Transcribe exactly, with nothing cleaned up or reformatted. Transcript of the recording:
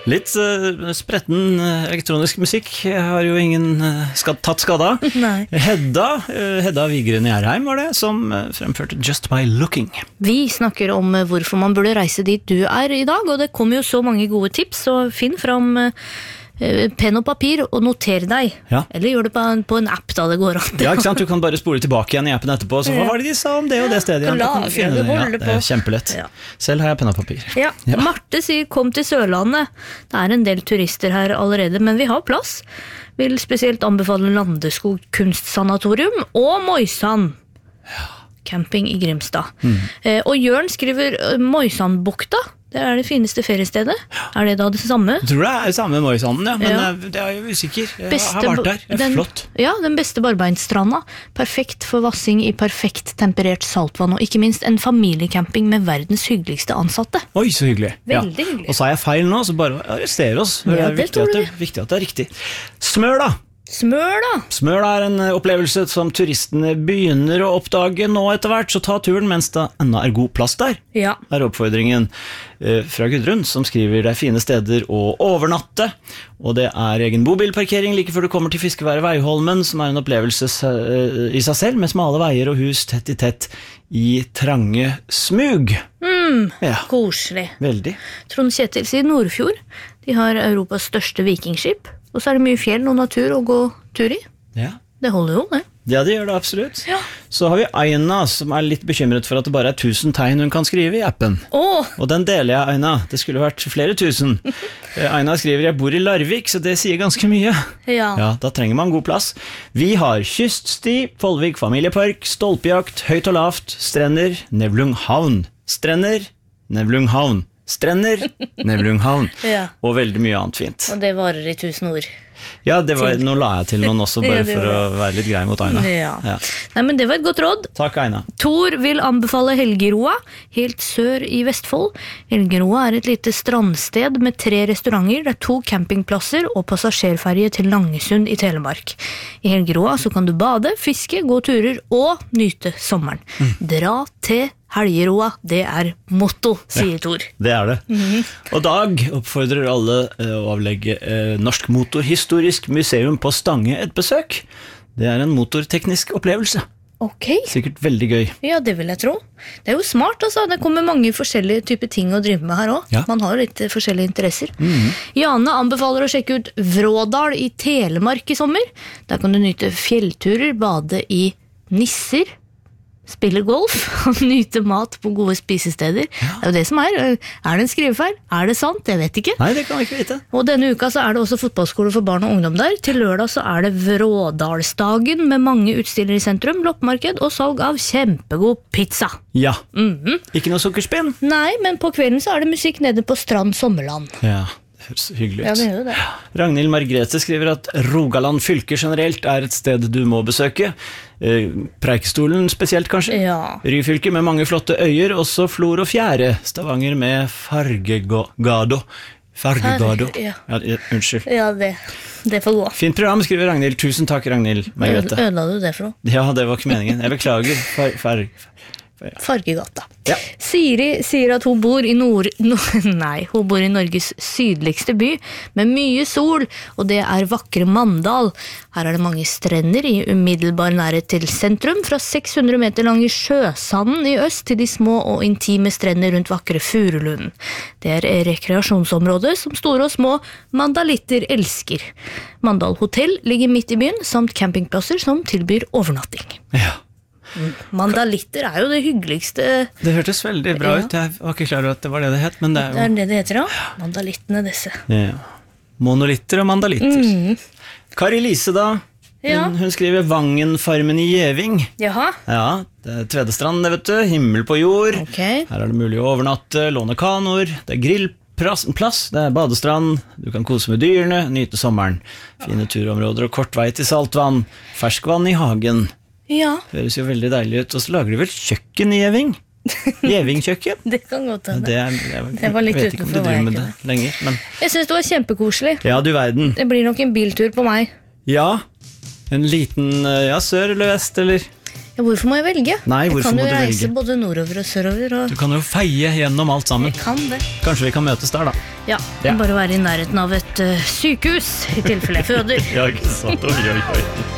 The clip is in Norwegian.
Litt uh, spretten uh, elektronisk musikk har jo ingen uh, skad, tatt skada. Nei. Hedda, uh, Hedda Vigren Gjerheim var det, som uh, fremførte Just by Looking. Vi snakker om uh, hvorfor man burde reise dit du er i dag, og det kommer jo så mange gode tips, så finn fram uh, penn og papir og noter deg. Ja. Eller gjør det på en, på en app da det går an. Ja, ikke sant? Du kan bare spole tilbake igjen i appen etterpå, så hva var det de sa om det og det stedet igjen? Da kan du finne det. Ja, det er kjempelett. Ja. Selv har jeg penn og papir. Ja. Ja. Marte sier kom til Sørlandet. Det er en del turister her allerede, men vi har plass. Vil spesielt anbefale Landeskog kunstsanatorium og Moisan. Ja. Camping i Grimstad. Mm. Eh, og Jørn skriver Moisanbukta. Det er det fineste feriestedet. Er det da det samme? Jeg tror det er det samme med Moisanden, ja, men ja. det er jo usikker. Jeg beste, har vært der. Det er den, flott. Ja, den beste barbeinstranda. Perfekt for vassing i perfekt temperert saltvann, og ikke minst en familiecamping med verdens hyggeligste ansatte. Oi, så hyggelig. Veldig ja. hyggelig. Og så er jeg feil nå, så bare arrester oss. Ja, det er det viktig at det, viktig at det er riktig. Smør da! Smør da! Smør er en opplevelse som turistene begynner å oppdage nå etter hvert, så ta turen mens det enda er god plass der. Ja. Er oppfordringen fra Gudrun, som skriver det er fine steder å overnatte, og det er egen bobilparkering like før du kommer til fiskeværet Veiholmen, som er en opplevelse i seg selv, med smale veier og hus tett i tett i trange smug. Mm, ja. Koselig. Veldig. Trond Kjetil sier Nordfjord. De har Europas største vikingskip. Og så er det mye fjell og natur å gå tur i. Ja. Det holder jo, det. Ja, det gjør det absolutt. Ja. Så har vi Aina, som er litt bekymret for at det bare er tusen tegn hun kan skrive i appen. Åh! Og den deler jeg, Aina. Det skulle vært flere tusen. Aina skriver, jeg bor i Larvik, så det sier ganske mye. Ja. Ja, da trenger man god plass. Vi har kyststi, Follvik familiepark, stolpejakt, høyt og lavt, strender, Nevlunghavn. Strender, Nevlunghavn. Strender, Nevlunghavn, ja. Og veldig mye annet fint. Og det varer i tusen ord. Ja, det var, nå la jeg til noen også, bare ja, for å være litt grei mot Aina. Ja. Ja. Nei, men det var et godt råd. Takk, Aina. Tor vil anbefale Helgeroa, helt sør i Vestfold. Helgeroa er et lite strandsted med tre restauranter, det er to campingplasser og passasjerferie til Langesund i Telemark. I Helgeroa så kan du bade, fiske, gå turer og nyte sommeren. Mm. Dra til Helgeroa, det er motto, sier Tor. Ja, det er det. Mm-hmm. Og Dag oppfordrer alle uh, å avlegge uh, Norsk Motorhistorisk Museum på Stange et besøk. Det er en motorteknisk opplevelse. Ok. Sikkert veldig gøy. Ja, det vil jeg tro. Det er jo smart, altså. Det kommer mange forskjellige typer ting å drive med her også. Ja. Man har jo litt forskjellige interesser. Mm-hmm. Jane anbefaler å sjekke ut Vrådal i Telemark i sommer. Der kan du nyte fjellturer, bade i nisser, spille golf og nyte mat på gode spisesteder. Ja. Det er jo det som er. Er det en skrivefeil? Er det sant? Jeg vet ikke. Nei, det kan jeg ikke vite. Og denne uka så er det også fotballskole for barn og ungdom der. Til lørdag så er det Vrådalsdagen med mange utstillere i sentrum, loppemarked og salg av kjempegod pizza. Ja. Mm-hmm. Ikke noe sukkerspinn? Nei, men på kvelden så er det musikk nede på Strand Sommerland. Ja. Høres hyggelig ut. Ja, det gjør det. Ragnhild Margrethe skriver at Rogaland fylke generelt er et sted du må besøke. Eh, Preikestolen spesielt kanskje. Ja. Ryfylke med mange flotte øyer, også Flor og Fjære. Stavanger med Fargegado. Fargegado. Far, ja. Ja, unnskyld. Ja, det, det får gå. Fint program, skriver Ragnhild. Tusen takk, Ragnhild Margrethe. Ødela du det for noe? Ja, det var ikke meningen. Jeg beklager. Far, far, Fargegata. Ja. Siri sier at hun bor i nord... No, nei, hun bor i Norges sydligste by, med mye sol, og det er vakre Mandal. Her er det mange strender i umiddelbar nærhet til sentrum, fra seks hundre meter lange sjøsanden i øst til de små og intime strender rundt vakre Furulunden. Det er rekreasjonsområdet som store og små mandalitter elsker. Mandal Hotel ligger midt i byen, samt campingplasser som tilbyr overnatting. Ja. Mandalitter er jo det hyggeligste. Det hørtes veldig bra ja. ut. Jeg var ikke klar over at det var det det het, men det er jo... Det er det det heter, ja. Mandalittene disse. Ja. Monolitter og mandalitter. Mm. Kari Lise da, ja. hun, hun skriver Vangenfarmen i Gjeving. Jaha. Ja, det er Tvedestrand, det vet du, himmel på jord. Okay. Her er det mulig å overnatte, låne kanoer, det er grillplass, plass, det er badestrand, du kan kose med dyrene, nyte sommeren. Fine turområder og kort vei til saltvann, ferskvann i hagen. Ja. Høres jo veldig deilig ut. Og så lager du vel kjøkken i Gjeving? Gjeving-kjøkken? Det kan godt hende. Det, er, jeg, det var litt vet ikke om du driver med det lenger. Men... Jeg synes det var kjempekoselig. Ja, du verden. Det blir nok en biltur på meg. Ja, en liten, ja, sør eller vest, eller? Ja, hvorfor må jeg velge? Nei, hvorfor jeg kan må jo du reise velge? både nordover og sørover. Og Du kan jo feie gjennom alt sammen. jeg kan det. Kanskje vi kan møtes der, da. Ja, Ja. bare være i nærheten av et uh, sykehus, i tilfelle jeg føder. Ja, ikke sant. Oi, oi, oi.